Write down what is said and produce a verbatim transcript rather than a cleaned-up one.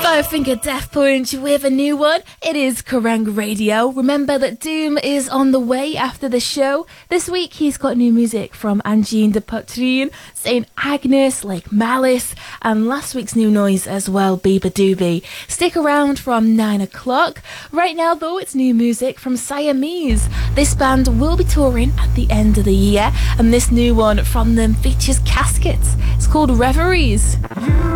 Five Finger Death Punch with a new one. It is Kerrang Radio. Remember that Doom is on the way after the show. This week he's got new music from Angine de Patrin, Saint Agnes, Lake Malice, and last week's new noise as well, Bieber Doobie. Stick around from nine o'clock. Right now though, it's new music from Siamese. This band will be touring at the end of the year, and this new one from them features Caskets. It's called Reveries. You